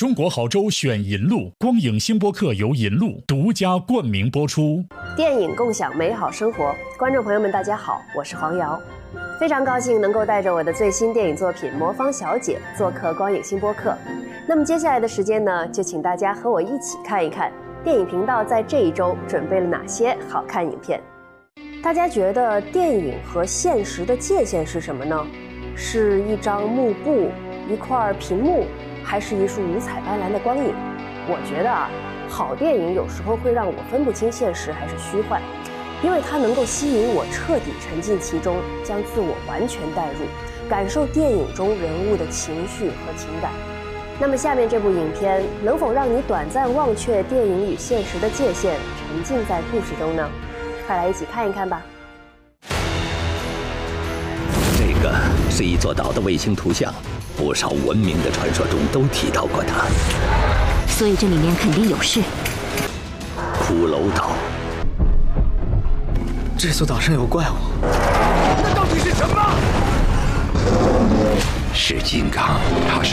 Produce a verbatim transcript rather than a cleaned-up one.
中国好州选银路，光影星播客由银路独家冠名播出。 电影共享美好生活，观众朋友们，大家好，我是黄瑶，非常高兴能够带着我的最新电影作品《魔方小姐》做客光影星播客。那么接下来的时间呢，就请大家和我一起看一看电影频道在这一周准备了哪些好看影片。大家觉得电影和现实的界限是什么呢？是一张幕布，一块屏幕，还是一束五彩斑斓的光影？我觉得啊，好电影有时候会让我分不清现实还是虚幻，因为它能够吸引我彻底沉浸其中，将自我完全带入，感受电影中人物的情绪和情感。那么下面这部影片能否让你短暂忘却电影与现实的界限，沉浸在故事中呢？快来一起看一看吧。 这个是一座岛的卫星图像，不少文明的传说中都提到过它， 所以这里面肯定有事。 骷髅岛， 这座岛上有怪物， 那到底是什么？是金刚，它是